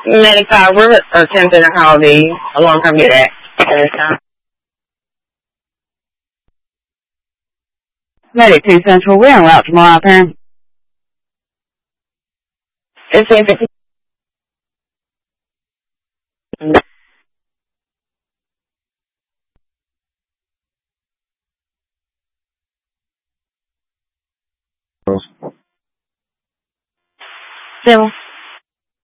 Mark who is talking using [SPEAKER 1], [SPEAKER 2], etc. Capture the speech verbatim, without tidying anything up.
[SPEAKER 1] ninety-five, we're attempting to call the long-term care act at this time.
[SPEAKER 2] ninety-two Central, we're en route to Morale Parent.
[SPEAKER 1] It's in fifty.
[SPEAKER 3] Still.